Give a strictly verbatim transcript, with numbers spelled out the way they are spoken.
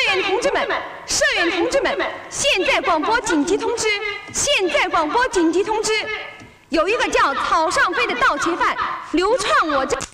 员同志们，社员同志们，现在广播紧急通知！现在广播紧急通知！有一个叫草上飞的盗窃犯流窜我这。